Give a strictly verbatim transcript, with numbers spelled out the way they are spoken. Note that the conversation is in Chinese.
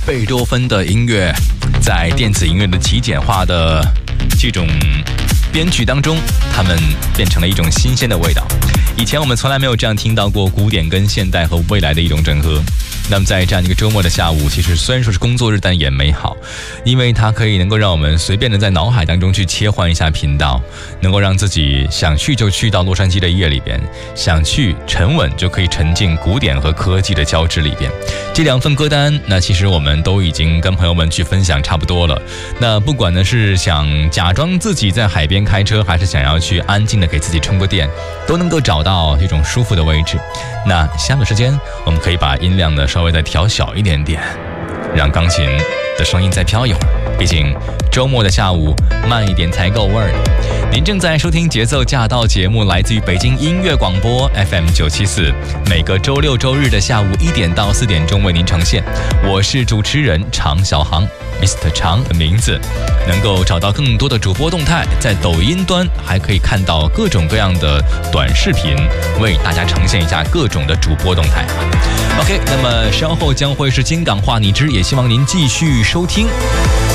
贝多芬的音乐，在电子音乐的极简化的这种编曲当中，它们变成了一种新鲜的味道。以前我们从来没有这样听到过古典跟现代和未来的一种整合。那么在这样一个周末的下午，其实虽然说是工作日，但也美好，因为它可以能够让我们随便的在脑海当中去切换一下频道，能够让自己想去就去到洛杉矶的夜里边，想去沉稳就可以沉浸古典和科技的交织里边。这两份歌单，那其实我们都已经跟朋友们去分享差不多了。那不管呢是想假装自己在海边开车，还是想要去安静的给自己充个电，都能够找到这种舒服的位置。那下面的时间，我们可以把音量呢稍微再调小一点点，让钢琴的声音再飘一会儿。毕竟周末的下午慢一点才够味儿。您正在收听节奏驾到节目，来自于北京音乐广播 F M 九七四，每个周六周日的下午一点到四点钟为您呈现。我是主持人常小航 Mister 常的名字。能够找到更多的主播动态，在抖音端还可以看到各种各样的短视频，为大家呈现一下各种的主播动态。OK， 那么稍后将会是金港话你知，也希望您继续收听。